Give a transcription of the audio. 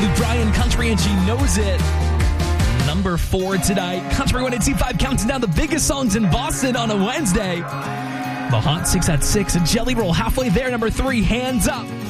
Luke Bryan, Country, and She Knows It. Number 4 tonight. Country 1 at C5 counting down the biggest songs in Boston on a Wednesday. The Hot 6 at 6. Jelly Roll halfway there. Number 3, Hands Up.